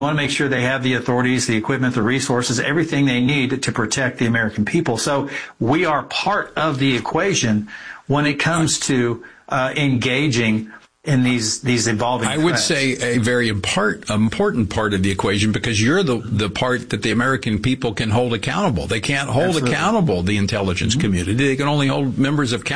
want to make sure they have the authorities, the equipment, the resources, everything they need to protect the American people. So we are part of the equation when it comes to engaging in these evolving threats. I would say a very important part of the equation, because you're the part that the American people can hold accountable. They can't hold accountable the intelligence community. They can only hold members of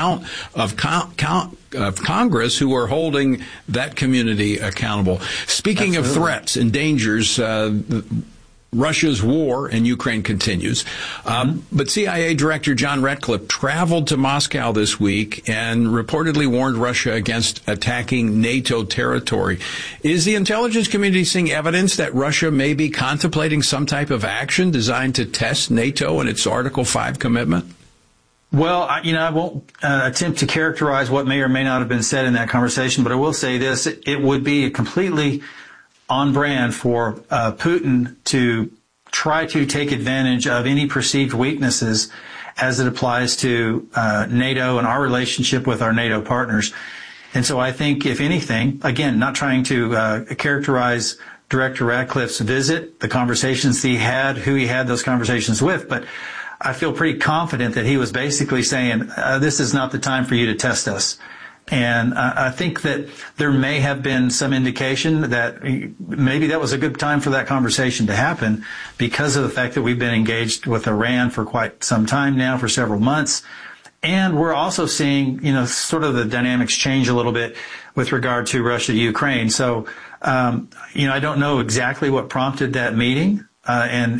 Congress who are holding that community accountable. Speaking of threats and dangers, Russia's war in Ukraine continues. But CIA Director John Ratcliffe traveled to Moscow this week and reportedly warned Russia against attacking NATO territory. Is the intelligence community seeing evidence that Russia may be contemplating some type of action designed to test NATO and its Article 5 commitment? Well, I won't attempt to characterize what may or may not have been said in that conversation, but I will say this. It would be completely on brand for Putin to try to take advantage of any perceived weaknesses as it applies to NATO and our relationship with our NATO partners. And so I think, if anything, again, not trying to characterize Director Ratcliffe's visit, the conversations he had, who he had those conversations with, but I feel pretty confident that he was basically saying, this is not the time for you to test us. And I think that there may have been some indication that maybe that was a good time for that conversation to happen, because of the fact that we've been engaged with Iran for quite some time now, for several months. And we're also seeing, sort of the dynamics change a little bit with regard to Russia, Ukraine. So, I don't know exactly what prompted that meeting. And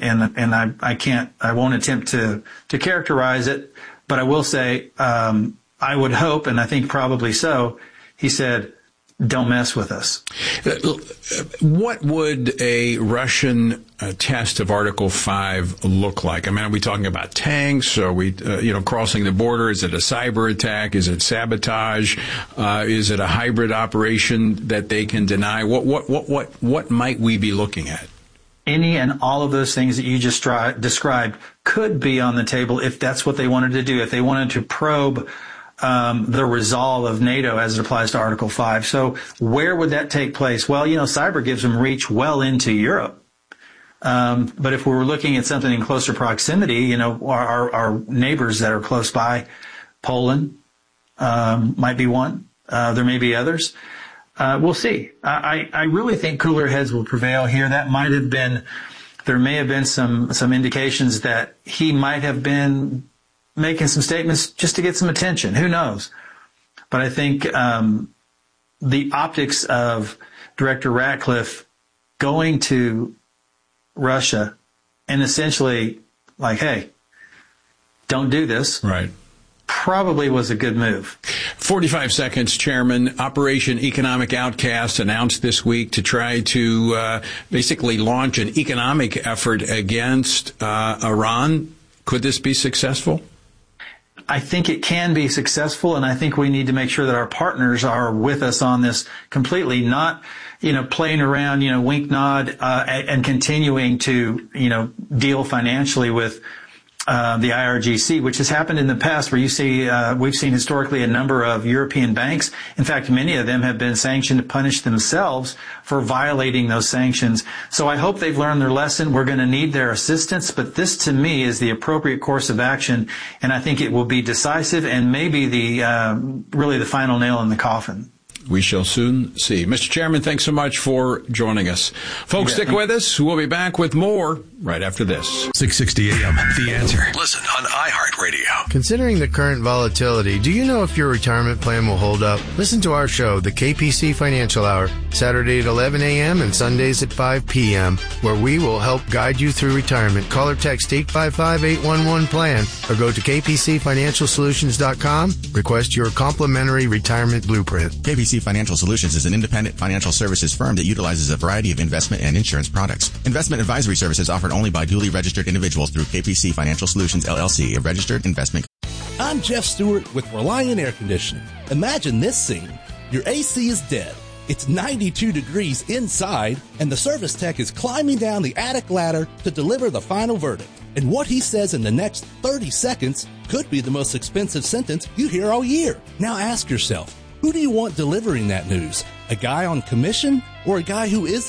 I won't attempt to characterize it, but I will say, I would hope, and I think probably so, he said, don't mess with us. What would a Russian test of Article 5 look like? I mean, are we talking about tanks? Are we, crossing the border? Is it a cyber attack? Is it sabotage? Is it a hybrid operation that they can deny? What might we be looking at? Any and all of those things that you just described could be on the table if that's what they wanted to do, if they wanted to probe the resolve of NATO as it applies to Article 5. So where would that take place? Well, cyber gives them reach well into Europe. But if we were looking at something in closer proximity, our neighbors that are close by, Poland might be one. There may be others. We'll see. I really think cooler heads will prevail here. There may have been some indications that he might have been making some statements just to get some attention. Who knows? But I think the optics of Director Ratcliffe going to Russia and essentially like, hey, don't do this. Right. Probably was a good move. 45 seconds, Chairman. Operation Economic Outcast announced this week to try to basically launch an economic effort against Iran. Could this be successful? I think it can be successful, and I think we need to make sure that our partners are with us on this completely, not, playing around, wink, nod, and continuing to, deal financially with the IRGC, which has happened in the past, where you see we've seen historically a number of European banks. In fact, many of them have been sanctioned to punish themselves for violating those sanctions. So I hope they've learned their lesson. We're going to need their assistance, but this to me is the appropriate course of action, and I think it will be decisive and maybe really the final nail in the coffin. We shall soon see. Mr. Chairman, thanks so much for joining us. Folks, stick with us. We'll be back with more right after this. 660 AM, The Answer. Listen on iHeartRadio. Considering the current volatility, do you know if your retirement plan will hold up? Listen to our show, the KPC Financial Hour, Saturday at 11 a.m. and Sundays at 5 p.m., where we will help guide you through retirement. Call or text 855-811-PLAN or go to kpcfinancialsolutions.com. Request your complimentary retirement blueprint. KPC Financial Solutions is an independent financial services firm that utilizes a variety of investment and insurance products. Investment advisory services offered only by duly registered individuals through KPC Financial Solutions, LLC, a registered investment. I'm Jeff Stewart with Reliant Air Conditioning. Imagine this scene. Your AC is dead. It's 92 degrees inside, and the service tech is climbing down the attic ladder to deliver the final verdict. And what he says in the next 30 seconds could be the most expensive sentence you hear all year. Now ask yourself, who do you want delivering that news? A guy on commission or a guy who isn't?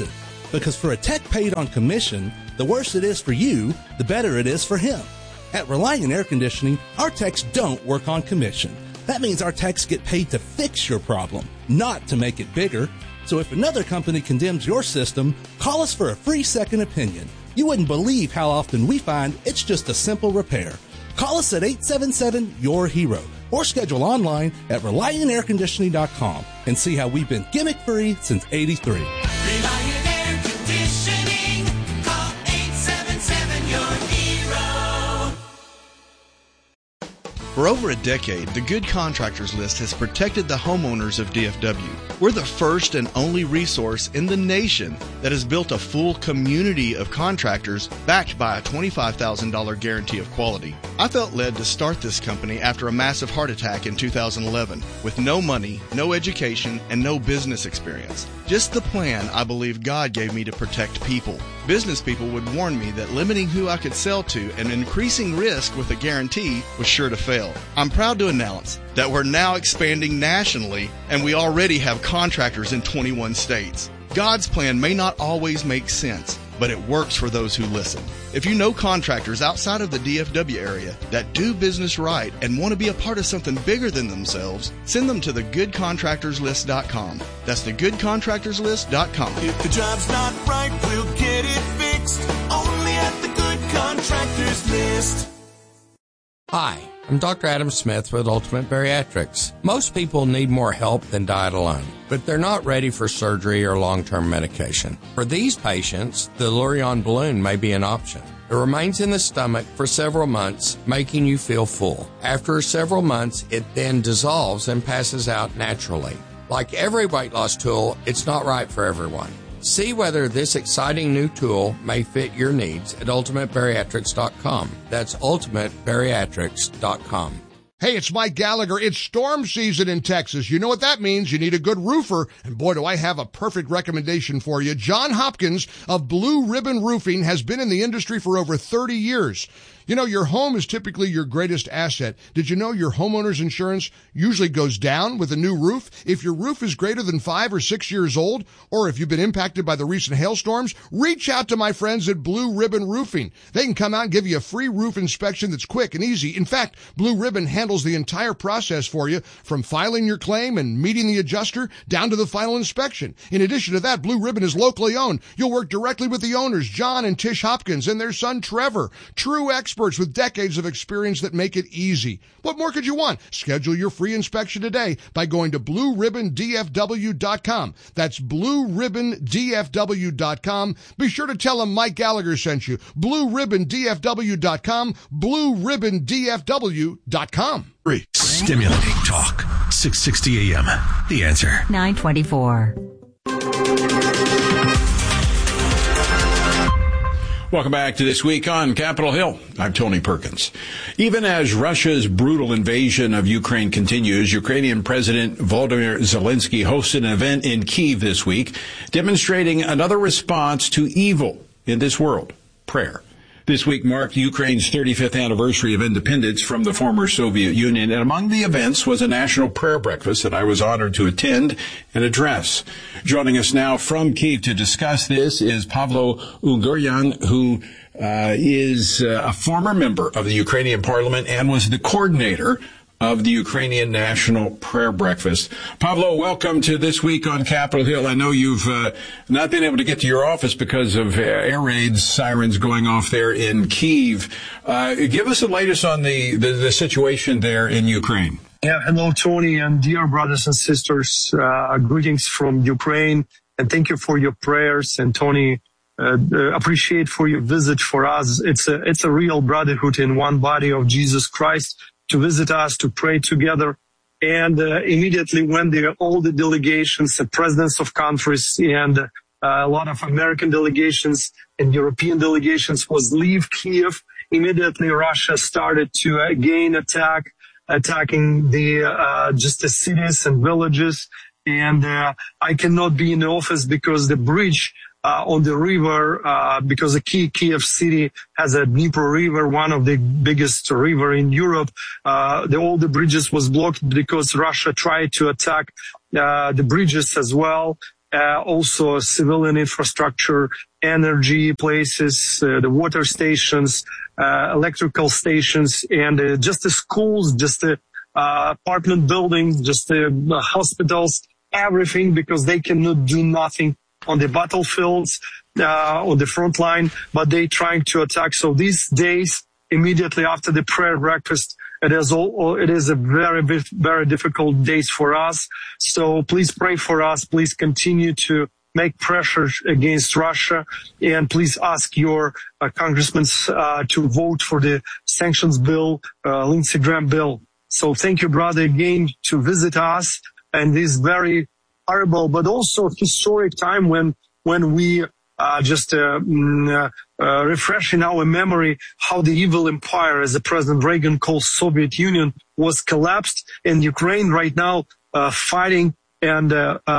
Because for a tech paid on commission, the worse it is for you, the better it is for him. At Reliant Air Conditioning, our techs don't work on commission. That means our techs get paid to fix your problem, not to make it bigger. So if another company condemns your system, call us for a free second opinion. You wouldn't believe how often we find it's just a simple repair. Call us at 877-YOUR-HERO or schedule online at ReliantAirConditioning.com and see how we've been gimmick-free since '83. Reliant Air Conditioning. Call 877-YOUR-HERO. For over a decade, the Good Contractors List has protected the homeowners of DFW. We're the first and only resource in the nation that has built a full community of contractors backed by a $25,000 guarantee of quality. I felt led to start this company after a massive heart attack in 2011 with no money, no education, and no business experience. Just the plan I believe God gave me to protect people. Business people would warn me that limiting who I could sell to and increasing risk with a guarantee was sure to fail. I'm proud to announce that we're now expanding nationally, and we already have contractors in 21 states. God's plan may not always make sense, but it works for those who listen. If you know contractors outside of the DFW area that do business right and want to be a part of something bigger than themselves, send them to thegoodcontractorslist.com. That's thegoodcontractorslist.com. If the job's not right, we'll get it fixed. Only at the Good Contractors List. Hi, I'm Dr. Adam Smith with Ultimate Bariatrics. Most people need more help than diet alone, but they're not ready for surgery or long-term medication. For these patients, the Lurion balloon may be an option. It remains in the stomach for several months, making you feel full. After several months, it then dissolves and passes out naturally. Like every weight loss tool, it's not right for everyone. See whether this exciting new tool may fit your needs at UltimateBariatrics.com. That's UltimateBariatrics.com. Hey, it's Mike Gallagher. It's storm season in Texas. You know what that means. You need a good roofer. And boy, do I have a perfect recommendation for you. John Hopkins of Blue Ribbon Roofing has been in the industry for over 30 years. You know, your home is typically your greatest asset. Did you know your homeowner's insurance usually goes down with a new roof? If your roof is greater than 5 or 6 years old, or if you've been impacted by the recent hailstorms, reach out to my friends at Blue Ribbon Roofing. They can come out and give you a free roof inspection that's quick and easy. In fact, Blue Ribbon handles the entire process for you, from filing your claim and meeting the adjuster down to the final inspection. In addition to that, Blue Ribbon is locally owned. You'll work directly with the owners, John and Tish Hopkins, and their son Trevor. True experts with decades of experience that make it easy. What more could you want? Schedule your free inspection today by going to BlueRibbonDFW.com. That's BlueRibbonDFW.com. Be sure to tell them Mike Gallagher sent you. BlueRibbonDFW.com. BlueRibbonDFW.com. Stimulating talk. 660 AM. The Answer. 924. Welcome back to This Week on Capitol Hill. I'm Tony Perkins. Even as Russia's brutal invasion of Ukraine continues, Ukrainian President Volodymyr Zelensky hosted an event in Kyiv this week, demonstrating another response to evil in this world, prayer. This week marked Ukraine's 35th anniversary of independence from the former Soviet Union, and among the events was a national prayer breakfast that I was honored to attend and address. Joining us now from Kyiv to discuss this is Pavlo Unguryan, who is a former member of the Ukrainian parliament and was the coordinator of the Ukrainian National Prayer Breakfast. Pavlo, welcome to This Week on Capitol Hill. I know you've not been able to get to your office because of air raids, sirens going off there in Kyiv. Give us the latest on the situation there in Ukraine. Yeah, hello, Tony, and dear brothers and sisters. Greetings from Ukraine, and thank you for your prayers. And Tony, appreciate for your visit for us. It's a real brotherhood in one body of Jesus Christ, to visit us, to pray together. And immediately when all the delegations, the presidents of countries and a lot of American delegations and European delegations was leave Kyiv, immediately Russia started to again attacking just the cities and villages. And I cannot be in the office because the bridge on the river, because the Kyiv city has a Dnieper River, one of the biggest river in Europe. All the bridges was blocked because Russia tried to attack the bridges as well. also civilian infrastructure, energy places, the water stations, electrical stations, and just the schools, just the apartment buildings, just the hospitals, everything, because they cannot do nothing on the battlefields, on the front line, but they trying to attack. So these days, immediately after the prayer breakfast, it is a very, very difficult days for us. So please pray for us. Please continue to make pressure against Russia, and please ask your congressmen to vote for the sanctions bill, Lindsey Graham bill. So thank you, brother, again to visit us and this very horrible, but also historic time when we just refresh in our memory how the evil empire, as the President Reagan calls Soviet Union, was collapsed, and Ukraine right now fighting and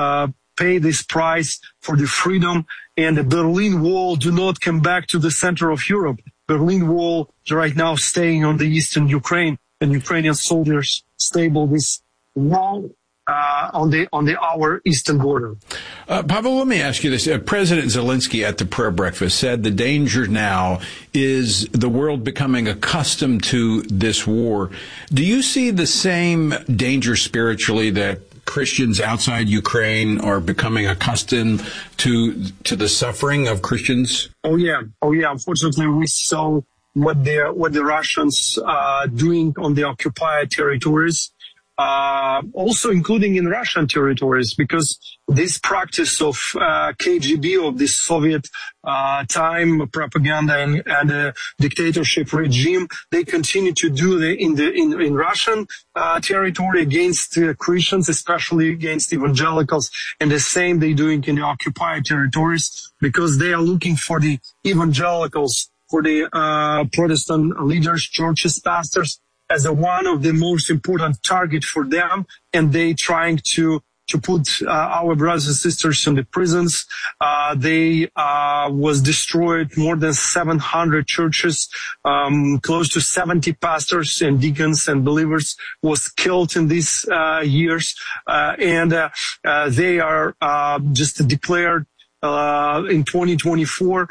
pay this price for the freedom. And the Berlin Wall do not come back to the center of Europe. Berlin Wall right now staying on the eastern Ukraine, and Ukrainian soldiers stable this wall on our eastern border. Pavel, let me ask you this. President Zelensky at the prayer breakfast said the danger now is the world becoming accustomed to this war. Do you see the same danger spiritually that Christians outside Ukraine are becoming accustomed to the suffering of Christians? Oh yeah. Unfortunately, we saw what the Russians are doing on the occupied territories. Also including in Russian territories, because this practice of KGB, of this Soviet time propaganda and dictatorship regime, they continue to do in Russian territory against Christians, especially against evangelicals, and the same they doing in the occupied territories, because they are looking for the evangelicals, for the Protestant leaders, churches, pastors, as one of the most important target for them, and they trying to put our brothers and sisters in the prisons. They was destroyed more than 700 churches, close to 70 pastors and deacons and believers was killed in these years, and they are just declared in 2024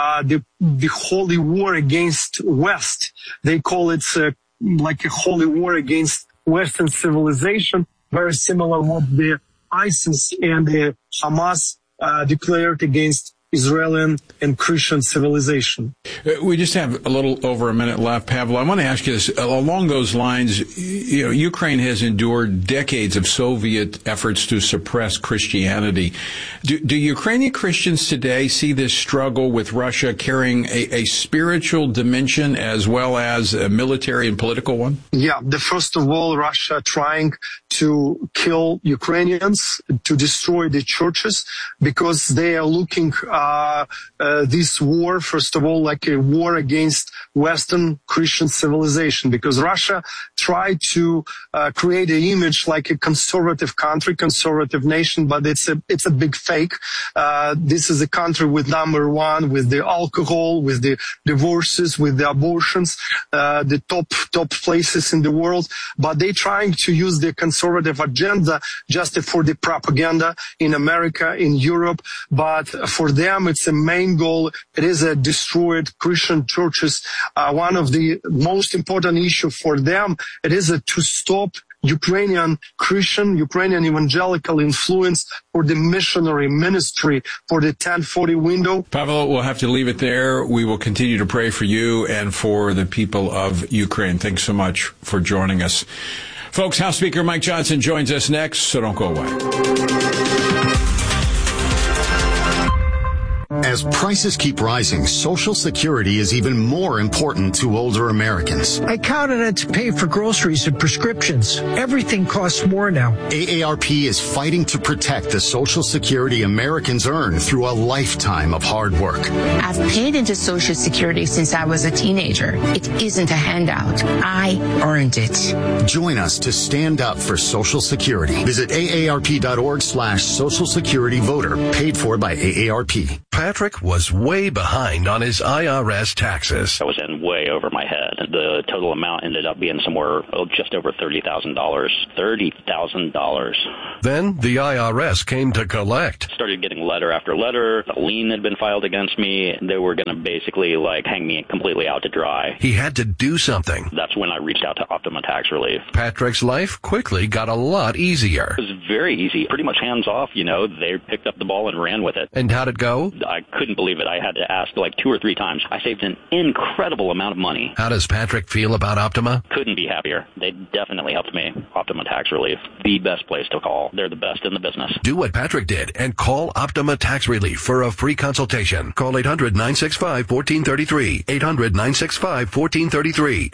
the holy war against West. They call it like a holy war against Western civilization, very similar what the ISIS and the Hamas declared against Israeli and Christian civilization. We just have a little over a minute left, Pavel. I want to ask you this. Along those lines, Ukraine has endured decades of Soviet efforts to suppress Christianity. Do Ukrainian Christians today see this struggle with Russia carrying a spiritual dimension as well as a military and political one? Yeah, first of all, Russia trying to kill Ukrainians, to destroy the churches, because they are looking this war, first of all, like a war against Western Christian civilization, because Russia tried to create an image like a conservative country, conservative nation, but it's a big fake. This is a country with number one, with the alcohol, with the divorces, with the abortions, the top places in the world, but they trying to use the conservative agenda just for the propaganda in America, in Europe, but for them it's a main goal. It is a destroyed Christian churches. One of the most important issue for them, it is to stop Ukrainian Christian, Ukrainian evangelical influence for the missionary ministry, for the 1040 window. Pavel, we'll have to leave it there. We will continue to pray for you and for the people of Ukraine. Thanks so much for joining us. Folks, House Speaker Mike Johnson joins us next, so don't go away. As prices keep rising, Social Security is even more important to older Americans. I count on it to pay for groceries and prescriptions. Everything costs more now. AARP is fighting to protect the Social Security Americans earn through a lifetime of hard work. I've paid into Social Security since I was a teenager. It isn't a handout. I earned it. Join us to stand up for Social Security. Visit aarp.org/Social Security Voter, paid for by AARP. Patrick was way behind on his IRS taxes. I was in way over my head. The total amount ended up being somewhere just over $30,000. $30,000. Then the IRS came to collect. Started getting letter after letter. A lien had been filed against me. They were going to basically hang me completely out to dry. He had to do something. That's when I reached out to Optima Tax Relief. Patrick's life quickly got a lot easier. It was very easy. Pretty much hands off, They picked up the ball and ran with it. And how'd it go? I couldn't believe it. I had to ask 2 or 3 times. I saved an incredible amount of money. How does Patrick feel about Optima? Couldn't be happier. They definitely helped me. Optima Tax Relief, the best place to call. They're the best in the business. Do what Patrick did and call Optima Tax Relief for a free consultation. Call 800-965-1433. 800-965-1433.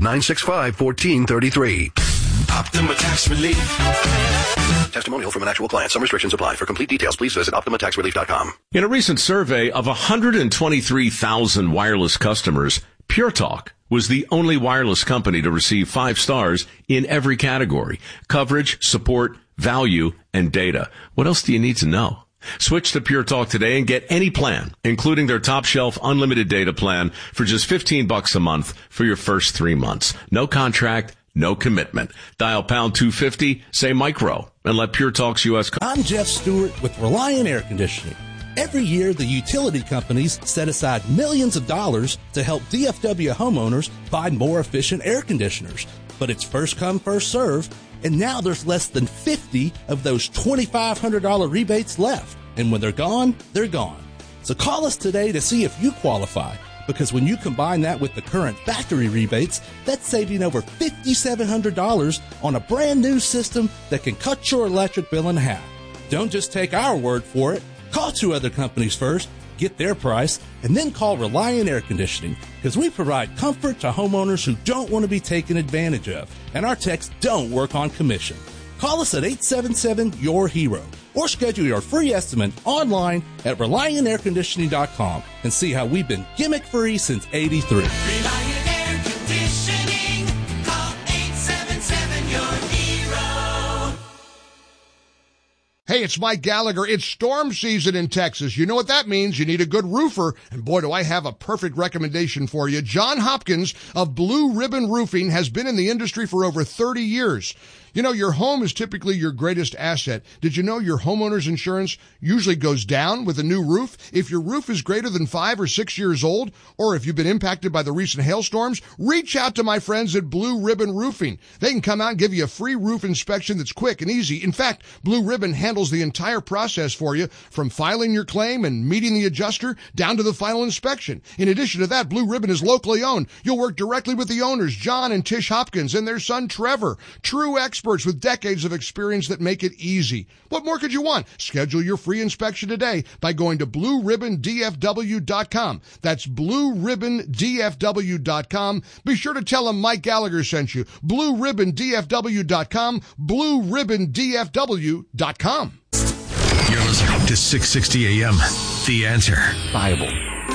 800-965-1433. Optima Tax Relief. Testimonial from an actual client. Some restrictions apply. For complete details, please visit OptimaTaxRelief.com. In a recent survey of 123,000 wireless customers, Pure Talk was the only wireless company to receive 5 stars in every category: coverage, support, value, and data. What else do you need to know? Switch to Pure Talk today and get any plan, including their top shelf unlimited data plan, for just $15 a month for your first 3 months. No contract, no commitment. Dial pound 250, say micro, and let Pure Talk's U.S. I'm Jeff Stewart with Reliant Air Conditioning. Every year, the utility companies set aside millions of dollars to help DFW homeowners buy more efficient air conditioners. But it's first come, first serve, and now there's less than 50 of those $2,500 rebates left. And when they're gone, they're gone. So call us today to see if you qualify, because when you combine that with the current factory rebates, that's saving over $5,700 on a brand new system that can cut your electric bill in half. Don't just take our word for it. Call 2 other companies first, get their price, and then call Reliant Air Conditioning, because we provide comfort to homeowners who don't want to be taken advantage of, and our techs don't work on commission. Call us at 877-YOUR-HERO or schedule your free estimate online at ReliantAirConditioning.com and see how we've been gimmick-free since '83. Reliant Air Conditioning. Call 877-YOUR-HERO. Hey, it's Mike Gallagher. It's storm season in Texas. You know what that means. You need a good roofer. And boy, do I have a perfect recommendation for you. John Hopkins of Blue Ribbon Roofing has been in the industry for over 30 years. You know, your home is typically your greatest asset. Did you know your homeowner's insurance usually goes down with a new roof? If your roof is greater than 5 or 6 years old, or if you've been impacted by the recent hailstorms, reach out to my friends at Blue Ribbon Roofing. They can come out and give you a free roof inspection that's quick and easy. In fact, Blue Ribbon handles the entire process for you, from filing your claim and meeting the adjuster down to the final inspection. In addition to that, Blue Ribbon is locally owned. You'll work directly with the owners, John and Tish Hopkins, and their son, Trevor. True experts with decades of experience that make it easy. What more could you want? Schedule your free inspection today by going to BlueRibbonDFW.com. That's BlueRibbonDFW.com. Be sure to tell them Mike Gallagher sent you. BlueRibbonDFW.com. BlueRibbonDFW.com. You're listening to 660 AM. The Answer. Bible.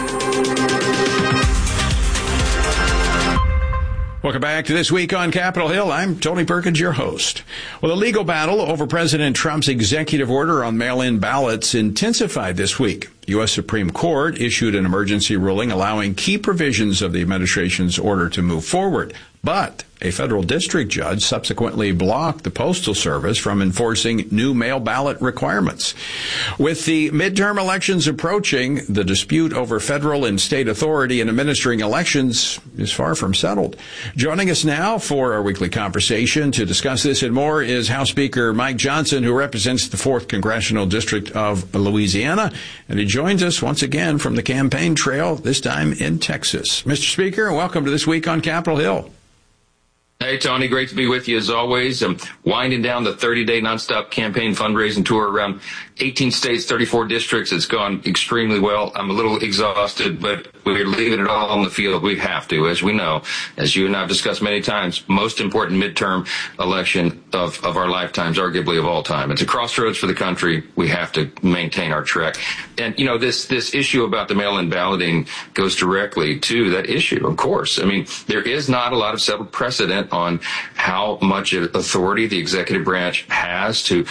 Welcome back to This Week on Capitol Hill. I'm Tony Perkins, your host. Well, the legal battle over President Trump's executive order on mail-in ballots intensified this week. The U.S. Supreme Court issued an emergency ruling allowing key provisions of the administration's order to move forward. But a federal district judge subsequently blocked the Postal Service from enforcing new mail ballot requirements. With the midterm elections approaching, the dispute over federal and state authority in administering elections is far from settled. Joining us now for our weekly conversation to discuss this and more is House Speaker Mike Johnson, who represents the 4th Congressional District of Louisiana, and he joins us once again from the campaign trail, this time in Texas. Mr. Speaker, welcome to This Week on Capitol Hill. Hey, Tony, great to be with you as always. I'm winding down the 30-day nonstop campaign fundraising tour around 18 states, 34 districts. It's gone extremely well. I'm a little exhausted, but we're leaving it all on the field. We have to, as we know, as you and I have discussed many times, most important midterm election of our lifetimes, arguably of all time. It's a crossroads for the country. We have to maintain our trek. And, you know, this issue about the mail-in balloting goes directly to that issue, of course. I mean, there is not a lot of settled precedent on how much authority the executive branch has to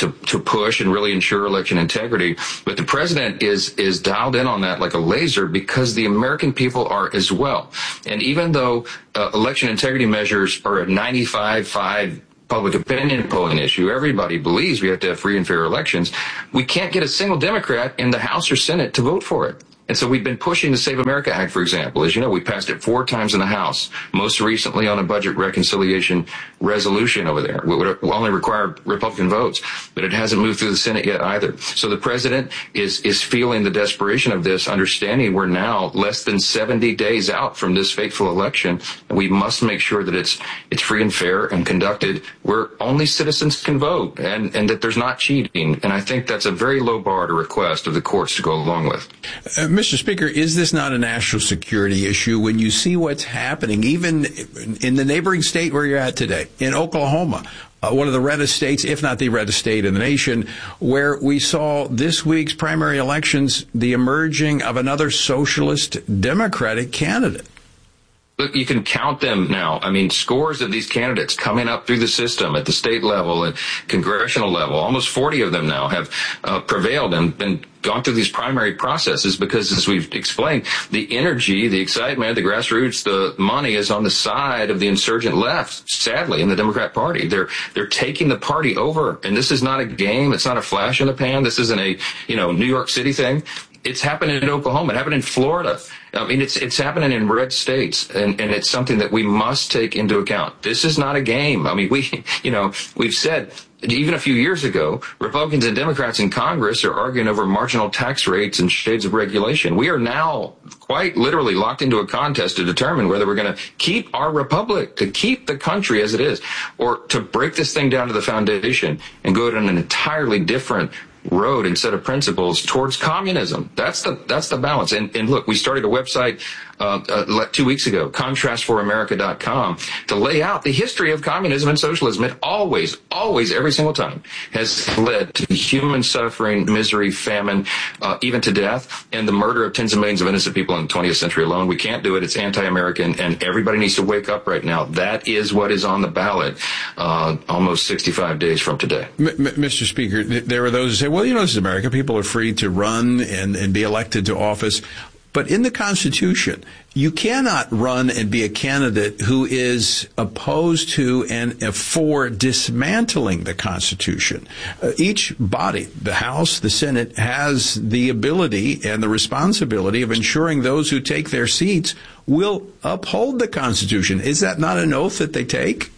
push and really ensure election integrity. But the president is dialed in on that like a laser, because the American people are as well. And even though election integrity measures are a 95.5 public opinion polling issue, everybody believes we have to have free and fair elections, we can't get a single Democrat in the House or Senate to vote for it. And so we've been pushing the Save America Act, for example. As you know, we passed it 4 times in the House, most recently on a budget reconciliation resolution over there. It would only require Republican votes, but it hasn't moved through the Senate yet either. So the president is feeling the desperation of this, understanding we're now less than 70 days out from this fateful election, and we must make sure that it's free and fair and conducted where only citizens can vote, and that there's not cheating. And I think that's a very low bar to request of the courts to go along with. Mr. Speaker, is this not a national security issue when you see what's happening, even in the neighboring state where you're at today, in Oklahoma, one of the reddest states, if not the reddest state in the nation, where we saw this week's primary elections, the emerging of another socialist Democratic candidate? Look, you can count them now. I mean, scores of these candidates coming up through the system at the state level and congressional level. Almost 40 of them now have prevailed and gone through these primary processes because, as we've explained, the energy, the excitement, the grassroots, the money is on the side of the insurgent left, sadly, in the Democrat Party. They're taking the party over. And this is not a game. It's not a flash in the pan. This isn't a, New York City thing. It's happening in Oklahoma. It happened in Florida. I mean, it's happening in red states, and it's something that we must take into account. This is not a game. I mean, we've said even a few years ago, Republicans and Democrats in Congress are arguing over marginal tax rates and shades of regulation. We are now quite literally locked into a contest to determine whether we're going to keep our republic, to keep the country as it is, or to break this thing down to the foundation and go to an entirely different road and set of principles towards communism. That's the balance. And look, we started a website 2 weeks ago, contrastforamerica.com, to lay out the history of communism and socialism. It always, every single time has led to human suffering, misery, famine, even to death, and the murder of tens of millions of innocent people in the 20th century alone. We can't do it. It's anti-American, and everybody needs to wake up right now. That is what is on the ballot almost 65 days from today. Mr. Speaker, there are those who say, well, this is America. People are free to run and be elected to office. But in the Constitution, you cannot run and be a candidate who is opposed to and for dismantling the Constitution. Each body, the House, the Senate, has the ability and the responsibility of ensuring those who take their seats will uphold the Constitution. Is that not an oath that they take?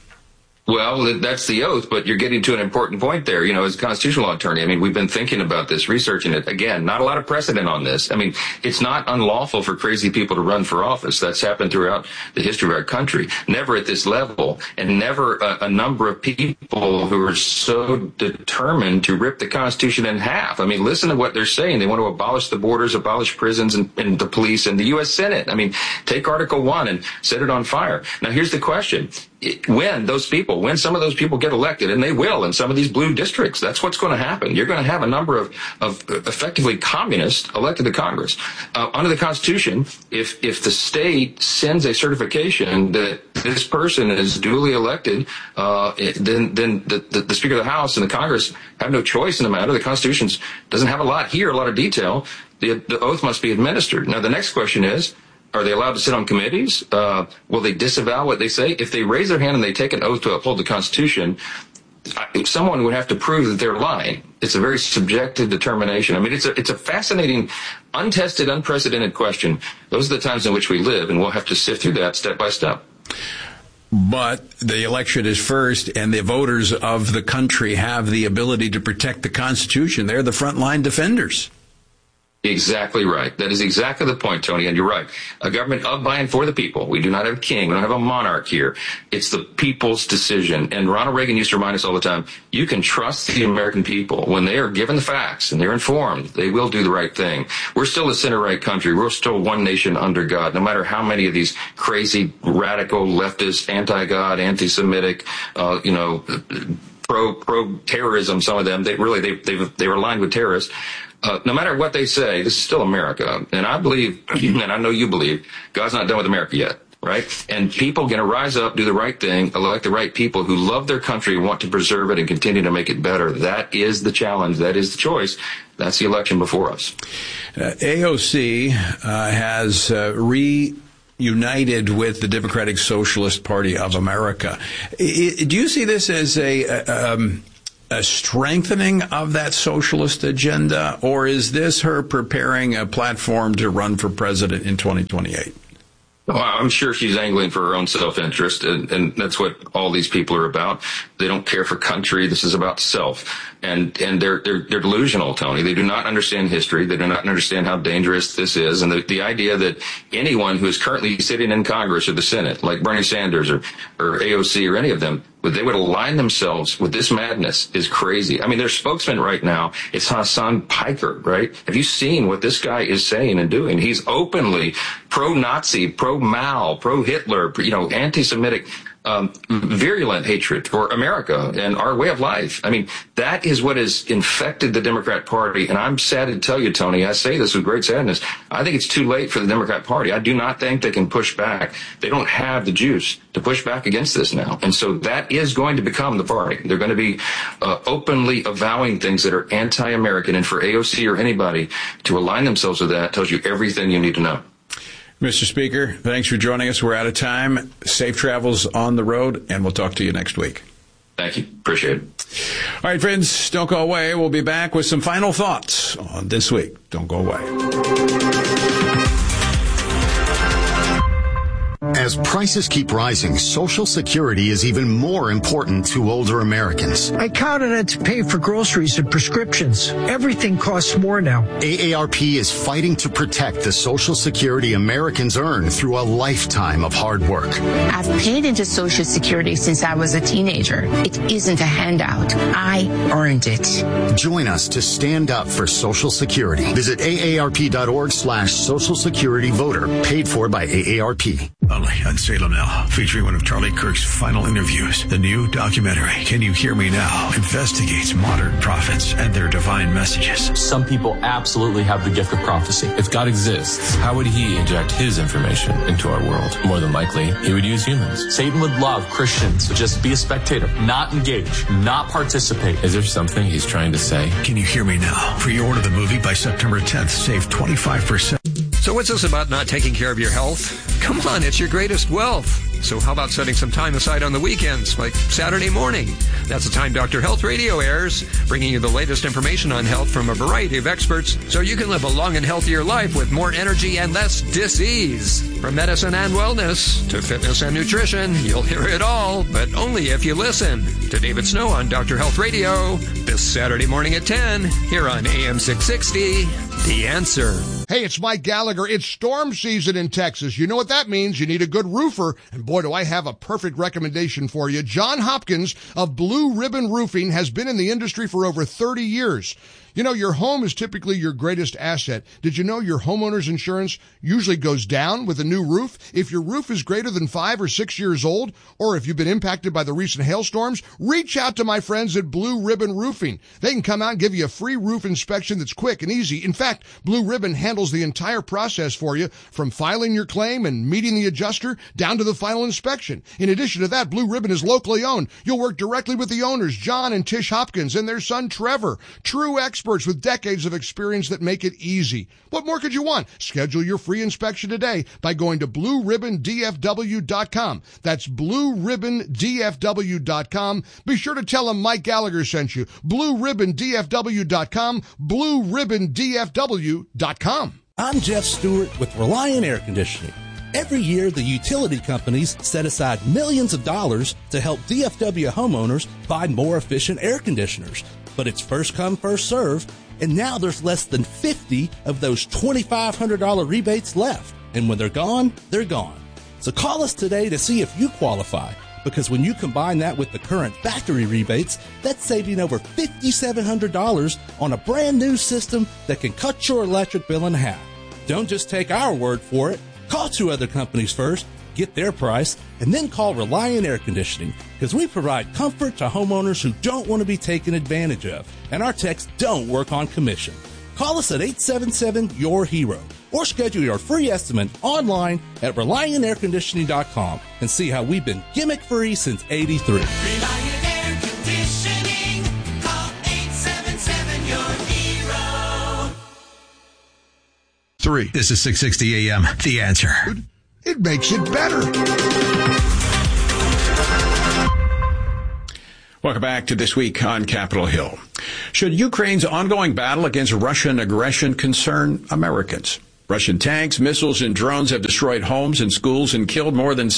Well, that's the oath, but you're getting to an important point there. As a constitutional law attorney, I mean, we've been thinking about this, researching it. Again, not a lot of precedent on this. I mean, it's not unlawful for crazy people to run for office. That's happened throughout the history of our country. Never at this level, and never a number of people who are so determined to rip the Constitution in half. I mean, listen to what they're saying. They want to abolish the borders, abolish prisons and the police and the U.S. Senate. I mean, take Article 1 and set it on fire. Now, here's the question. When some of those people get elected, and they will in some of these blue districts, that's what's going to happen. You're going to have a number of effectively communists elected to Congress. Under the Constitution, if the state sends a certification that this person is duly elected, then the Speaker of the House and the Congress have no choice in the matter. The Constitution doesn't have a lot of detail. The oath must be administered. Now, the next question is, are they allowed to sit on committees? Will they disavow what they say? If they raise their hand and they take an oath to uphold the Constitution, someone would have to prove that they're lying. It's a very subjective determination. I mean, it's a fascinating, untested, unprecedented question. Those are the times in which we live, and we'll have to sift through that step by step. But the election is first, and the voters of the country have the ability to protect the Constitution. They're the frontline defenders. Exactly right. That is exactly the point, Tony, and you're right. A government of, by, and for the people. We do not have a king. We don't have a monarch here. It's the people's decision. And Ronald Reagan used to remind us all the time, you can trust the American people. When they are given the facts and they're informed, they will do the right thing. We're still a center-right country. We're still one nation under God, no matter how many of these crazy, radical, leftist, anti-God, anti-Semitic, pro-terrorism, some of them, they were aligned with terrorists. No matter what they say, this is still America. And I believe, and I know you believe, God's not done with America yet. right? And people are going to rise up, do the right thing, elect the right people who love their country, want to preserve it, and continue to make it better. That is the challenge. That is the choice. That's the election before us. AOC has reunited with the Democratic Socialist Party of America. Do you see this as a strengthening of that socialist agenda, or is this her preparing a platform to run for president in 2028? Well, I'm sure she's angling for her own self-interest, and that's what all these people are about. They don't care for country. This is about self. And they're delusional, Tony. They do not understand history. They do not understand how dangerous this is. And the idea that anyone who is currently sitting in Congress or the Senate, like Bernie Sanders or AOC or any of them, they would align themselves with this madness is crazy. I mean, their spokesman right now is Hassan Piker, right? Have you seen what this guy is saying and doing? He's openly pro-Nazi, pro-Mao, pro-Hitler, anti-Semitic, virulent hatred for America and our way of life. I mean, that is what has infected the Democrat Party. And I'm sad to tell you, Tony, I say this with great sadness. I think it's too late for the Democrat Party. I do not think they can push back. They don't have the juice to push back against this now. And so that is going to become the party. They're going to be openly avowing things that are anti-American. And for AOC or anybody to align themselves with that tells you everything you need to know. Mr. Speaker, thanks for joining us. We're out of time. Safe travels on the road, and we'll talk to you next week. Thank you. Appreciate it. All right, friends, don't go away. We'll be back with some final thoughts on This Week. Don't go away. As prices keep rising, Social Security is even more important to older Americans. I count on it to pay for groceries and prescriptions. Everything costs more now. AARP is fighting to protect the Social Security Americans earn through a lifetime of hard work. I've paid into Social Security since I was a teenager. It isn't a handout. I earned it. Join us to stand up for Social Security. Visit aarp.org/Social Security Voter. Paid for by AARP. Only on Salem Now, featuring one of Charlie Kirk's final interviews. The new documentary, Can You Hear Me Now?, investigates modern prophets and their divine messages. Some people absolutely have the gift of prophecy. If God exists, how would he inject his information into our world? More than likely, he would use humans. Satan would love Christians to just be a spectator, not engage, not participate. Is there something he's trying to say? Can You Hear Me Now? Pre-order the movie by September 10th. Save 25%. So what's this about not taking care of your health? Come on, it's your greatest wealth. So how about setting some time aside on the weekends, like Saturday morning? That's the time Dr. Health Radio airs, bringing you the latest information on health from a variety of experts so you can live a long and healthier life with more energy and less dis-ease. From medicine and wellness to fitness and nutrition, you'll hear it all, but only if you listen to David Snow on Dr. Health Radio this Saturday morning at 10 here on AM 660, The Answer. Hey, it's Mike Gallagher. It's storm season in Texas. You know what that means. You need a good roofer. And boy, do I have a perfect recommendation for you. John Hopkins of Blue Ribbon Roofing has been in the industry for over 30 years. You know, your home is typically your greatest asset. Did you know your homeowner's insurance usually goes down with a new roof? If your roof is greater than 5 or 6 years old, or if you've been impacted by the recent hailstorms, reach out to my friends at Blue Ribbon Roofing. They can come out and give you a free roof inspection that's quick and easy. In fact, Blue Ribbon handles the entire process for you, from filing your claim and meeting the adjuster down to the final inspection. In addition to that, Blue Ribbon is locally owned. You'll work directly with the owners, John and Tish Hopkins, and their son, Trevor. True experts with decades of experience that make it easy. What more could you want? Schedule your free inspection today by going to BlueRibbonDFW.com. That's BlueRibbonDFW.com. Be sure to tell them Mike Gallagher sent you. BlueRibbonDFW.com. BlueRibbonDFW.com. I'm Jeff Stewart with Reliant Air Conditioning. Every year, the utility companies set aside millions of dollars to help DFW homeowners buy more efficient air conditioners. But it's first come, first serve, and now there's less than 50 of those $2,500 rebates left. And when they're gone, they're gone. So call us today to see if you qualify, because when you combine that with the current factory rebates, that's saving over $5,700 on a brand new system that can cut your electric bill in half. Don't just take our word for it. Call 2 other companies first, get their price, and then call Reliant Air Conditioning, because we provide comfort to homeowners who don't want to be taken advantage of, and our techs don't work on commission. Call us at 877-YOUR-HERO. or schedule your free estimate online at ReliantAirConditioning.com and see how we've been gimmick-free since '83. Reliant Air Conditioning. Call 877-YOUR-HERO. 3. This is 660 AM. The Answer. It makes it better. Welcome back to This Week on Capitol Hill. Should Ukraine's ongoing battle against Russian aggression concern Americans? Russian tanks, missiles, and drones have destroyed homes and schools and killed more than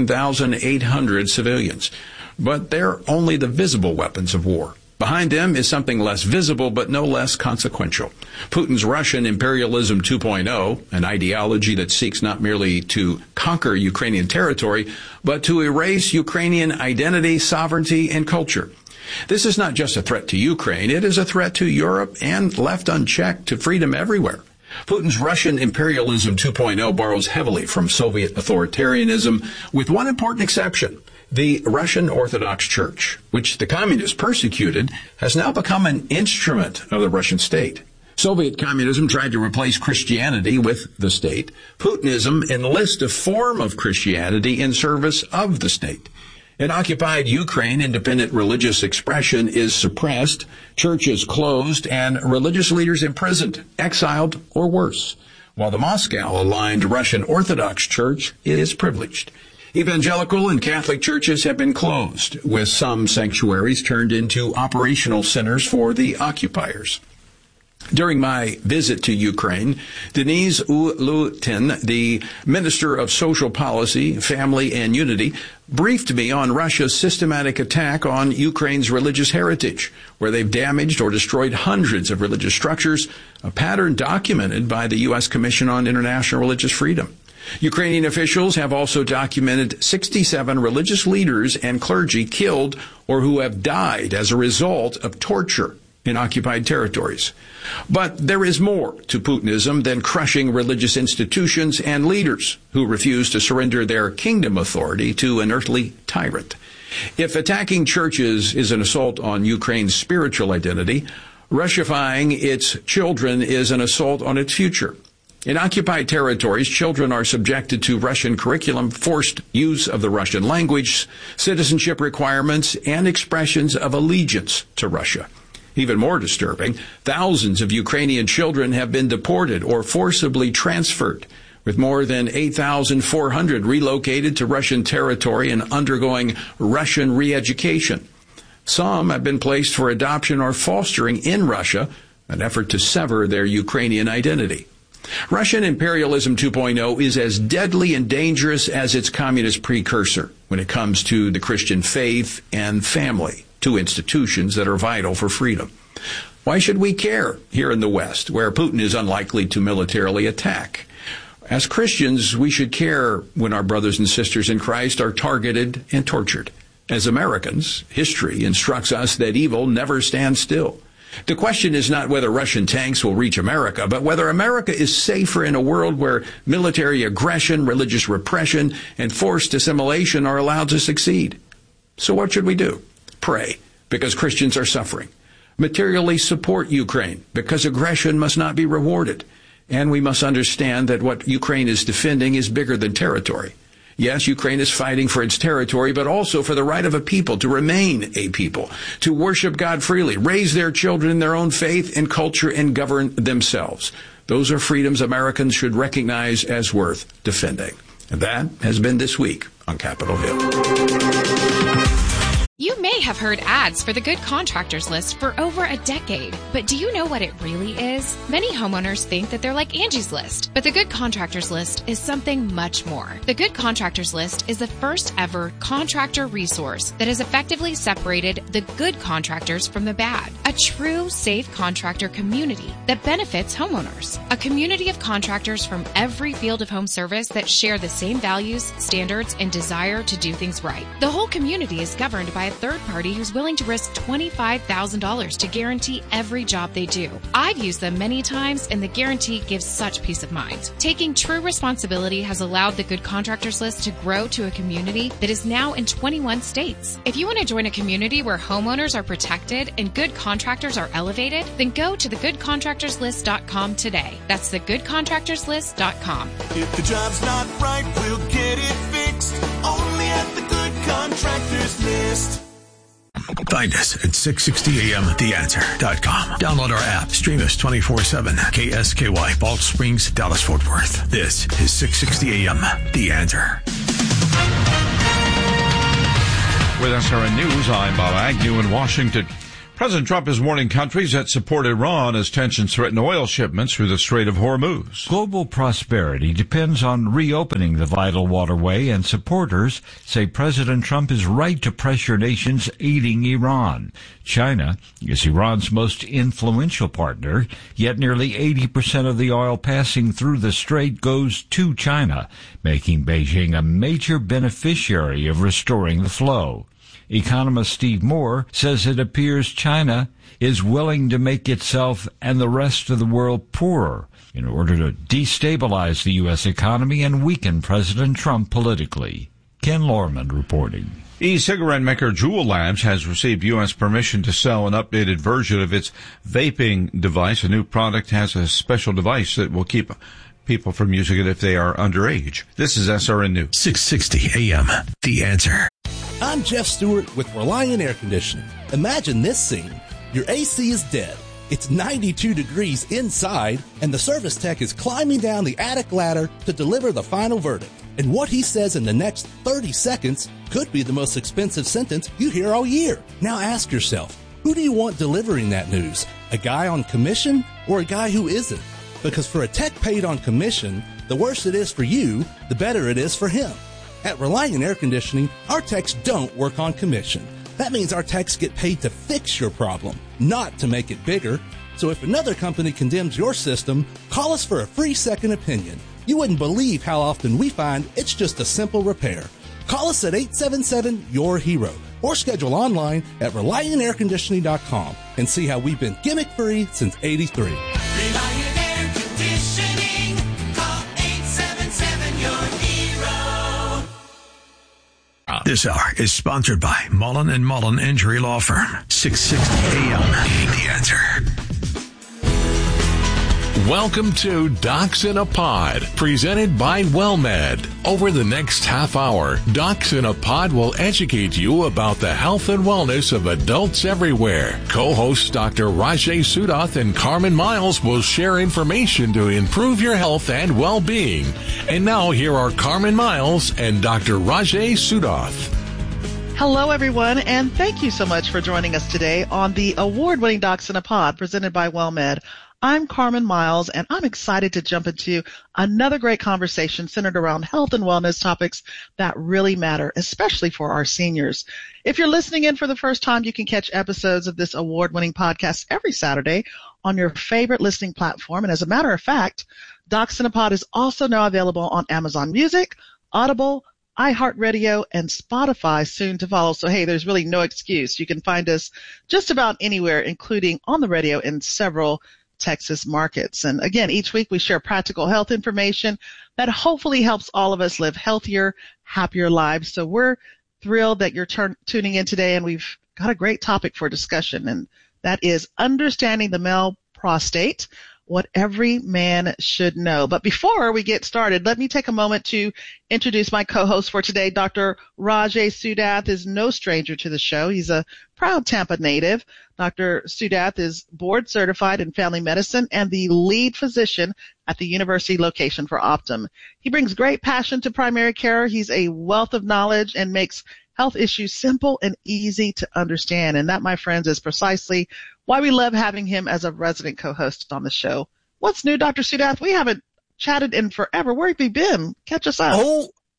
16,800 civilians. But they're only the visible weapons of war. Behind them is something less visible but no less consequential. Putin's Russian imperialism 2.0, an ideology that seeks not merely to conquer Ukrainian territory, but to erase Ukrainian identity, sovereignty, and culture. This is not just a threat to Ukraine, it is a threat to Europe and, left unchecked, to freedom everywhere. Putin's Russian imperialism 2.0 borrows heavily from Soviet authoritarianism, with one important exception. The Russian Orthodox Church, which the communists persecuted, has now become an instrument of the Russian state. Soviet communism tried to replace Christianity with the state. Putinism enlists a form of Christianity in service of the state. In occupied Ukraine, independent religious expression is suppressed, churches closed, and religious leaders imprisoned, exiled, or worse, while the Moscow-aligned Russian Orthodox Church is privileged. Evangelical and Catholic churches have been closed, with some sanctuaries turned into operational centers for the occupiers. During my visit to Ukraine, Denise Ulutin, the Minister of Social Policy, Family, and Unity, briefed me on Russia's systematic attack on Ukraine's religious heritage, where they've damaged or destroyed hundreds of religious structures, a pattern documented by the U.S. Commission on International Religious Freedom. Ukrainian officials have also documented 67 religious leaders and clergy killed or who have died as a result of torture in occupied territories. But there is more to Putinism than crushing religious institutions and leaders who refuse to surrender their kingdom authority to an earthly tyrant. If attacking churches is an assault on Ukraine's spiritual identity, Russifying its children is an assault on its future. In occupied territories, children are subjected to Russian curriculum, forced use of the Russian language, citizenship requirements, and expressions of allegiance to Russia. Even more disturbing, thousands of Ukrainian children have been deported or forcibly transferred, with more than 8,400 relocated to Russian territory and undergoing Russian re-education. Some have been placed for adoption or fostering in Russia, an effort to sever their Ukrainian identity. Russian imperialism 2.0 is as deadly and dangerous as its communist precursor when it comes to the Christian faith and family, two institutions that are vital for freedom. Why should we care here in the West, where Putin is unlikely to militarily attack? As Christians, we should care when our brothers and sisters in Christ are targeted and tortured. As Americans, history instructs us that evil never stands still. The question is not whether Russian tanks will reach America, but whether America is safer in a world where military aggression, religious repression, and forced assimilation are allowed to succeed. So what should we do? Pray, because Christians are suffering. Materially support Ukraine, because aggression must not be rewarded. And we must understand that what Ukraine is defending is bigger than territory. Yes, Ukraine is fighting for its territory, but also for the right of a people to remain a people, to worship God freely, raise their children in their own faith and culture, and govern themselves. Those are freedoms Americans should recognize as worth defending. And that has been This Week on Capitol Hill. You may have heard ads for the Good Contractors List for over a decade, but do you know what it really is? Many homeowners think that they're like Angie's List, but the Good Contractors List is something much more. The Good Contractors List is the first ever contractor resource that has effectively separated the good contractors from the bad. A true safe contractor community that benefits homeowners. A community of contractors from every field of home service that share the same values, standards, and desire to do things right. The whole community is governed by a third party who's willing to risk $25,000 to guarantee every job they do. I've used them many times, and the guarantee gives such peace of mind. Taking true responsibility has allowed the Good Contractors List to grow to a community that is now in 21 states. If you want to join a community where homeowners are protected and good contractors are elevated, then go to thegoodcontractorslist.com today. That's thegoodcontractorslist.com. If the job's not right, we'll get it fixed. Only at the Good Contractors List. Find us at 660amtheanswer.com. Download our app. Stream us 24/7. KSKY, Balch Springs, Dallas, Fort Worth. This is 660 AM, The Answer. With SRN News, I'm Bob Agnew in Washington. President Trump is warning countries that support Iran as tensions threaten oil shipments through the Strait of Hormuz. Global prosperity depends on reopening the vital waterway, and supporters say President Trump is right to pressure nations aiding Iran. China is Iran's most influential partner, yet nearly 80% of the oil passing through the strait goes to China, making Beijing a major beneficiary of restoring the flow. Economist Steve Moore says it appears China is willing to make itself and the rest of the world poorer in order to destabilize the U.S. economy and weaken President Trump politically. Ken Lorman reporting. E-cigarette maker Juul Labs has received U.S. permission to sell an updated version of its vaping device. A new product has a special device that will keep people from using it if they are underage. This is SRN News. 660 AM, The Answer. I'm Jeff Stewart with Reliant Air Conditioning. Imagine this scene. Your AC is dead. It's 92 degrees inside, and the service tech is climbing down the attic ladder to deliver the final verdict. And what he says in the next 30 seconds could be the most expensive sentence you hear all year. Now ask yourself, who do you want delivering that news? A guy on commission or a guy who isn't? Because for a tech paid on commission, the worse it is for you, the better it is for him. At Reliant Air Conditioning, our techs don't work on commission. That means our techs get paid to fix your problem, not to make it bigger. So if another company condemns your system, call us for a free second opinion. You wouldn't believe how often we find it's just a simple repair. Call us at 877-YOUR-HERO or schedule online at ReliantAirConditioning.com and see how we've been gimmick-free since '83. Reliant Air Conditioning. Call 877-YOUR-HERO. This hour is sponsored by Mullen & Mullen Injury Law Firm. 660 AM, The Answer. Welcome to Docs in a Pod, presented by WellMed. Over the next half hour, Docs in a Pod will educate you about the health and wellness of adults everywhere. Co-hosts Dr. Rajay Sudath and Carmen Miles will share information to improve your health and well-being. And now here are Carmen Miles and Dr. Rajay Sudath. Hello, everyone, and thank you so much for joining us today on the award-winning Docs in a Pod presented by WellMed. I'm Carmen Miles, and I'm excited to jump into another great conversation centered around health and wellness topics that really matter, especially for our seniors. If you're listening in for the first time, you can catch episodes of this award-winning podcast every Saturday on your favorite listening platform. And as a matter of fact, Docs in a Pod is also now available on Amazon Music, Audible, iHeartRadio, and Spotify soon to follow. So, hey, there's really no excuse. You can find us just about anywhere, including on the radio in several Texas markets. And again, each week we share practical health information that hopefully helps all of us live healthier, happier lives. So we're thrilled that you're tuning in today, and we've got a great topic for discussion, and that is understanding the male prostate, what every man should know. But before we get started, let me take a moment to introduce my co-host for today. Dr. Rajay Sudath is no stranger to the show. He's a proud Tampa native. Dr. Sudath is board certified in family medicine and the lead physician at the university location for Optum. He brings great passion to primary care. He's a wealth of knowledge and makes health issues simple and easy to understand. And that, my friends, is precisely why we love having him as a resident co-host on the show. What's new, Dr. Sudath? We haven't chatted in forever. Where have you been? Catch us up.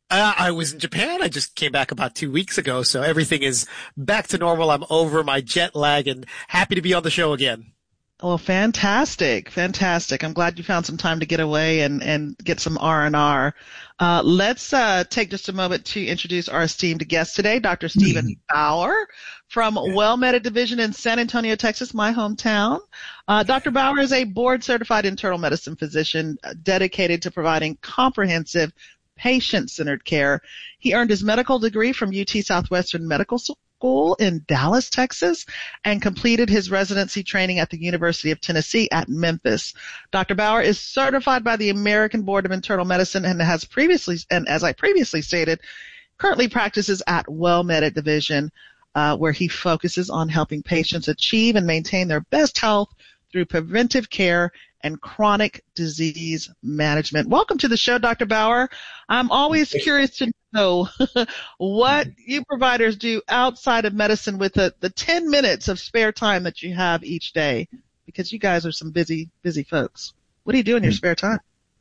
I was in Japan. I just came back about 2 weeks ago, so everything is back to normal. I'm over my jet lag and happy to be on the show again. Well, fantastic. I'm glad you found some time to get away and get some R&R. Let's take just a moment to introduce our esteemed guest today, Dr. Stephen Bauer from WellMed Division in San Antonio, Texas, my hometown. Dr. Bauer is a board-certified internal medicine physician dedicated to providing comprehensive patient-centered care. He earned his medical degree from UT Southwestern Medical School in Dallas, Texas, and completed his residency training at the University of Tennessee at Memphis. Dr. Bauer is certified by the American Board of Internal Medicine and as I previously stated, currently practices at WellMed Division, where he focuses on helping patients achieve and maintain their best health through preventive care and chronic disease management. Welcome to the show, Dr. Bauer. I'm always curious to know what you providers do outside of medicine with the 10 minutes of spare time that you have each day, because you guys are some busy folks. What do you do in your spare time?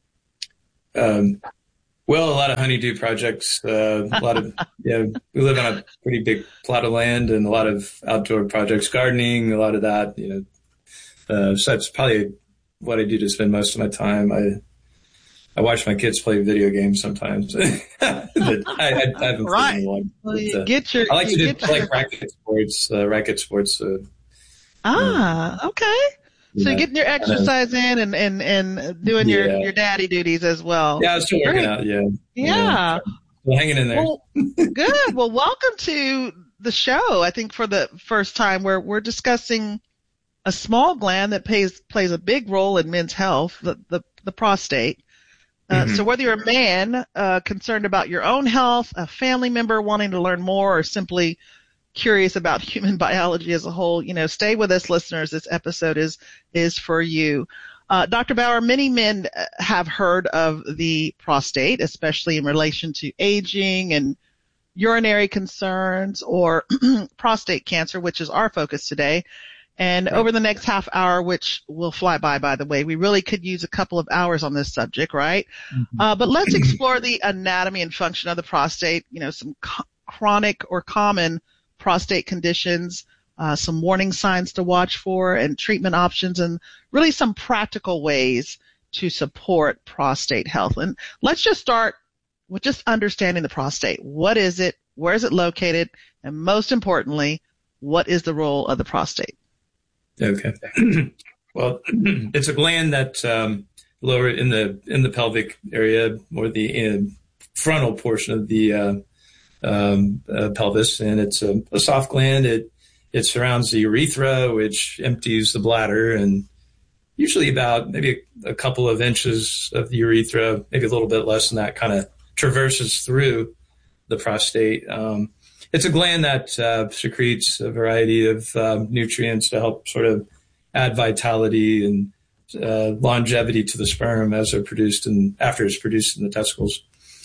Well, a lot of honeydew projects, a lot of, we live on a pretty big plot of land and a lot of outdoor projects, gardening, a lot of that, so that's probably what I do to spend most of my time. I watch my kids play video games sometimes. I haven't played in a while. But, I like to do racket sports. Okay. So you're getting your exercise in and doing your daddy duties as well. Yeah, I'm still working out. Yeah. Still hanging in there. Well, good. Well, welcome to the show. I think for the first time we're discussing a small gland that plays a big role in men's health, the prostate. So whether you're a man concerned about your own health, a family member wanting to learn more, or simply curious about human biology as a whole, stay with us, listeners. This episode is for you. Dr. Bauer, many men have heard of the prostate, especially in relation to aging and urinary concerns or prostate cancer, which is our focus today. And over the next half hour, which will fly by the way, we really could use a couple of hours on this subject, right? But let's explore the anatomy and function of the prostate, some chronic or common prostate conditions, some warning signs to watch for, and treatment options, and really some practical ways to support prostate health. And let's just start with just understanding the prostate. What is it? Where is it located? And most importantly, what is the role of the prostate? Okay. Well, it's a gland that lower in the pelvic area, or the frontal portion of the pelvis, and it's a soft gland. It surrounds the urethra, which empties the bladder, and usually about maybe a couple of inches of the urethra, maybe a little bit less than that, kind of traverses through the prostate. It's a gland that secretes a variety of nutrients to help sort of add vitality and longevity to the sperm as they're produced after it's produced in the testicles.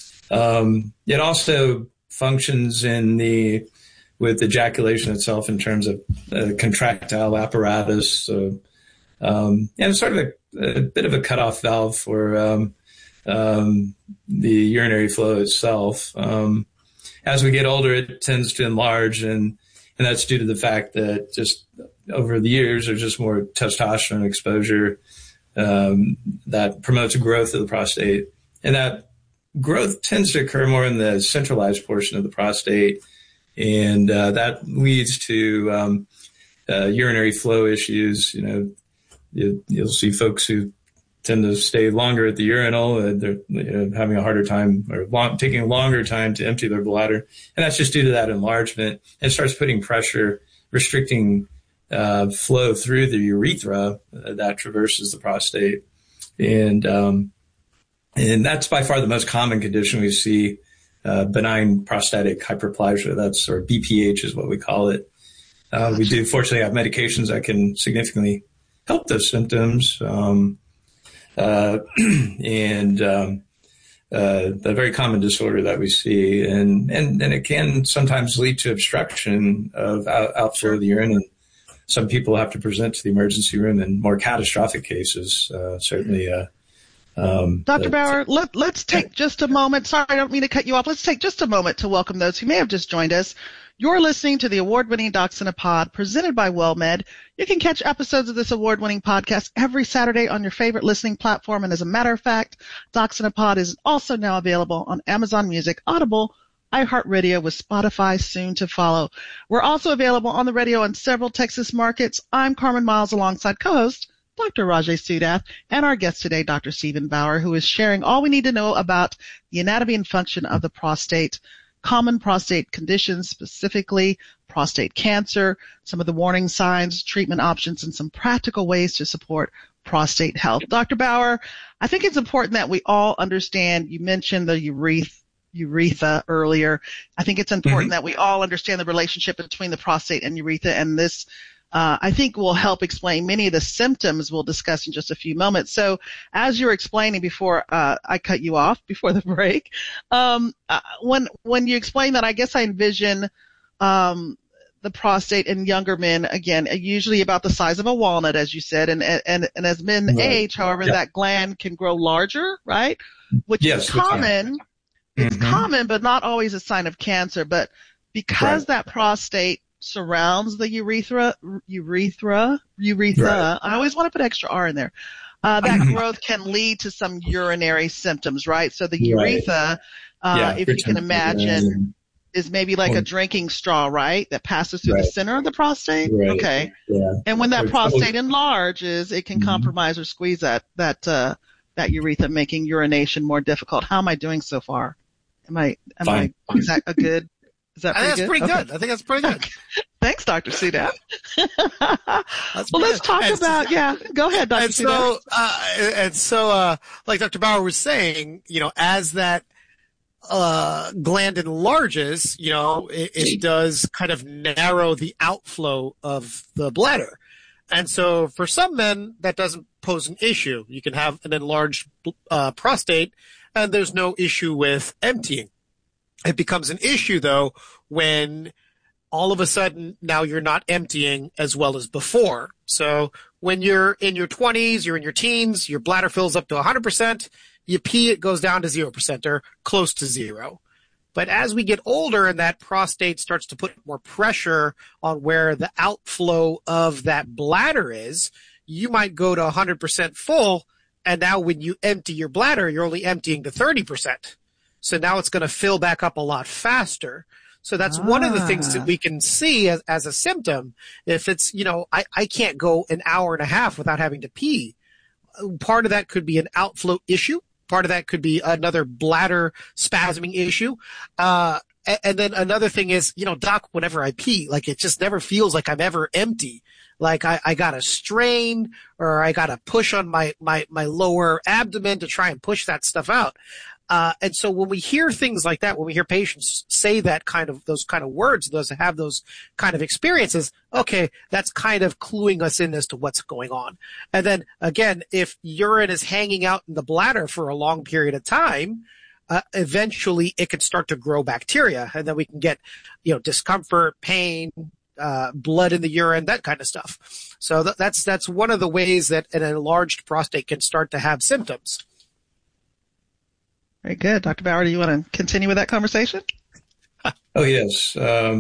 It also functions with ejaculation itself in terms of contractile apparatus. So, and it's sort of a bit of a cutoff valve for the urinary flow itself. As we get older, it tends to enlarge, and that's due to the fact that just over the years, there's just more testosterone exposure that promotes growth of the prostate. And that growth tends to occur more in the centralized portion of the prostate, and that leads to urinary flow issues. You'll see folks who tend to stay longer at the urinal. They're having a harder time, or taking a longer time to empty their bladder. And that's just due to that enlargement. And it starts putting pressure, restricting flow through the urethra that traverses the prostate. And that's by far the most common condition we see, benign prostatic hyperplasia. That's, or BPH is what we call it. We do fortunately have medications that can significantly help those symptoms. A very common disorder that we see, and it can sometimes lead to obstruction of outflow of the urine, and some people have to present to the emergency room in more catastrophic cases. Certainly Dr. Bauer, let's take just a moment. Sorry, I don't mean to cut you off. Let's take just a moment to welcome those who may have just joined us. You're listening to the award-winning Docs in a Pod presented by WellMed. You can catch episodes of this award-winning podcast every Saturday on your favorite listening platform. And as a matter of fact, Docs in a Pod is also now available on Amazon Music, Audible, iHeartRadio, with Spotify soon to follow. We're also available on the radio in several Texas markets. I'm Carmen Miles alongside co-host Dr. Rajay Sudath, and our guest today, Dr. Stephen Bauer, who is sharing all we need to know about the anatomy and function of the prostate, common prostate conditions, specifically prostate cancer, some of the warning signs, treatment options, and some practical ways to support prostate health. Dr. Bauer, I think it's important that we all understand, you mentioned the urethra earlier. I think it's important that we all understand the relationship between the prostate and urethra, and this I think will help explain many of the symptoms we'll discuss in just a few moments. So as you're explaining before I cut you off before the break, when you explain that, I guess I envision the prostate in younger men, again, usually about the size of a walnut, as you said, and as men age, however, that gland can grow larger, right? Which is common. It's common, but not always a sign of cancer. But because that prostate surrounds the urethra. I always want to put extra R in there. That growth can lead to some urinary symptoms, right? So the urethra, if you can imagine, is maybe like a drinking straw, right? That passes through the center of the prostate. Right. Okay. Yeah. And when that prostate enlarges, it can compromise or squeeze that urethra, making urination more difficult. How am I doing so far? Is that a good? Is that pretty good? Pretty good. I think that's pretty good. Thanks, Dr. Sudath. Well, let's talk about, go ahead, Dr. Sudath. So, like Dr. Bauer was saying, as that gland enlarges, it does kind of narrow the outflow of the bladder. And so for some men, that doesn't pose an issue. You can have an enlarged prostate, and there's no issue with emptying. It becomes an issue, though, when all of a sudden now you're not emptying as well as before. So when you're in your 20s, you're in your teens, your bladder fills up to 100%, you pee, it goes down to 0% or close to zero. But as we get older and that prostate starts to put more pressure on where the outflow of that bladder is, you might go to 100% full, and now when you empty your bladder, you're only emptying to 30%. So now it's going to fill back up a lot faster. So that's one of the things that we can see as a symptom. If it's, I can't go an hour and a half without having to pee. Part of that could be an outflow issue. Part of that could be another bladder spasming issue. And then another thing is, doc, whenever I pee, like it just never feels like I'm ever empty. Like I got to strain or I got to push on my lower abdomen to try and push that stuff out. And so when we hear things like that, when we hear patients say those kind of words, have those kind of experiences, okay, that's kind of cluing us in as to what's going on. And then again, if urine is hanging out in the bladder for a long period of time, eventually it can start to grow bacteria, and then we can get, discomfort, pain, blood in the urine, that kind of stuff. So that's one of the ways that an enlarged prostate can start to have symptoms. Very good. Dr. Bauer, do you want to continue with that conversation? Oh, yes.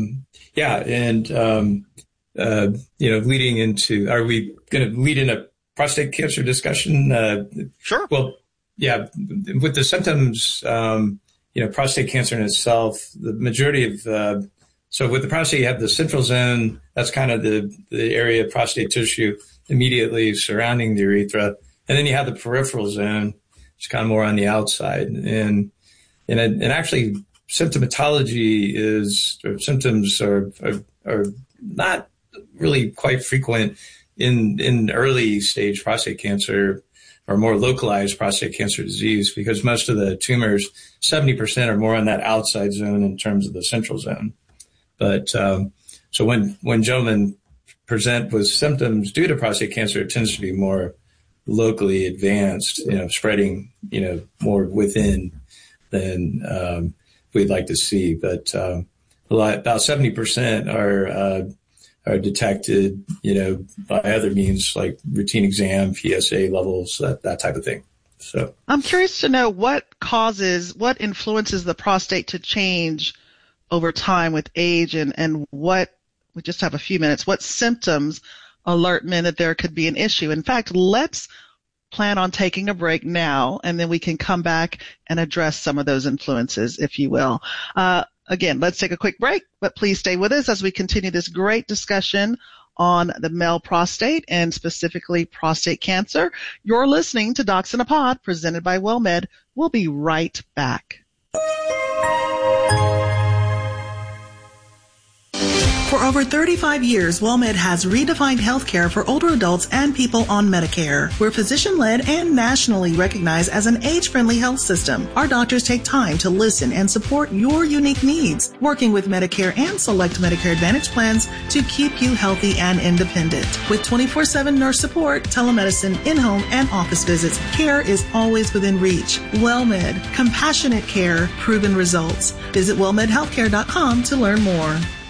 Leading into, are we going to lead in a prostate cancer discussion? Sure. Well, yeah, with the symptoms, prostate cancer in itself, the majority of, so with the prostate, you have the central zone. That's kind of the area of prostate tissue immediately surrounding the urethra. And then you have the peripheral zone. It's kind of more on the outside, and actually symptomatology symptoms are not really quite frequent in early stage prostate cancer or more localized prostate cancer disease, because most of the tumors, 70% are more on that outside zone in terms of the central zone. But so when gentlemen present with symptoms due to prostate cancer, it tends to be more locally advanced, spreading, more within than we'd like to see. But about 70% are detected, by other means like routine exam, PSA levels, that type of thing. So I'm curious to know what influences the prostate to change over time with age, and what, we just have a few minutes, what symptoms alert men that there could be an issue. In fact, let's plan on taking a break now, and then we can come back and address some of those influences, if you will. Again, let's take a quick break, but please stay with us as we continue this great discussion on the male prostate and specifically prostate cancer. You're listening to Docs in a Pod, presented by WellMed. We'll be right back. For over 35 years, WellMed has redefined healthcare for older adults and people on Medicare. We're physician-led and nationally recognized as an age-friendly health system. Our doctors take time to listen and support your unique needs, working with Medicare and select Medicare Advantage plans to keep you healthy and independent. With 24/7 nurse support, telemedicine, in-home and office visits, care is always within reach. WellMed, compassionate care, proven results. Visit wellmedhealthcare.com to learn more.